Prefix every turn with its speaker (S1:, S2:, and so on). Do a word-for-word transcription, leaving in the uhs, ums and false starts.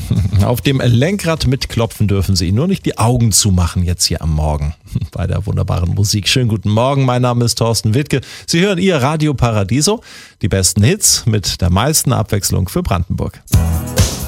S1: Auf dem Lenkrad mitklopfen dürfen Sie, nur nicht die Augen zumachen jetzt hier am Morgen bei der wunderbaren Musik. Schönen guten Morgen, mein Name ist Thorsten Wittke. Sie hören Ihr Radio Paradiso, die besten Hits mit der meisten Abwechslung für Brandenburg.